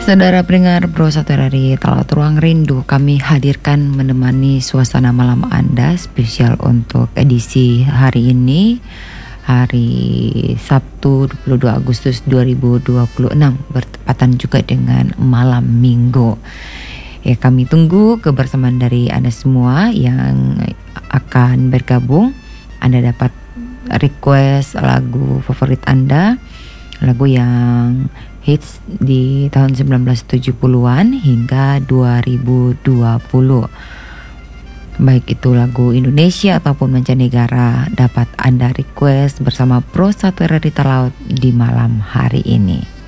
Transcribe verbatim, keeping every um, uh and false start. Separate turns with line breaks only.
Saudara pendengar Bro Satu dari Talat Ruang Rindu, kami hadirkan menemani suasana malam Anda spesial untuk edisi hari ini, hari Sabtu dua puluh dua Agustus dua ribu dua puluh enam, bertepatan juga dengan malam Minggu. Ya, kami tunggu kebersamaan dari Anda semua yang akan bergabung. Anda dapat request lagu favorit Anda, lagu yang hits di tahun sembilan belas tujuh puluhan hingga dua ribu dua puluh. Baik itu lagu Indonesia ataupun mancanegara, dapat Anda request bersama Pro Satu R R I Talaut di malam hari ini.